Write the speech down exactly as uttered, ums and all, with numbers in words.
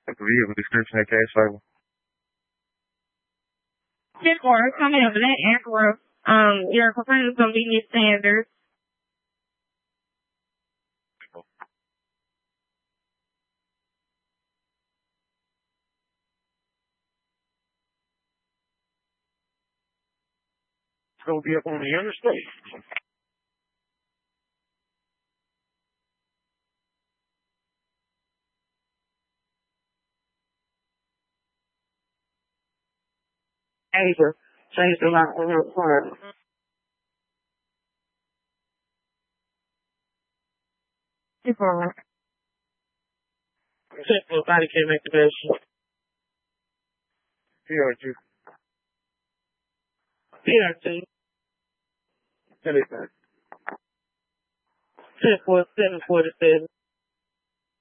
Like the vehicle description that case like ten four, coming over that Acura. Um, your complaint is going to be new standards. it's gonna be up on the interstate. Asia. Change the lock on your car. ten four. ten four, body cam activation. P R two. P R two. Anything. ten four, seven forty-seven.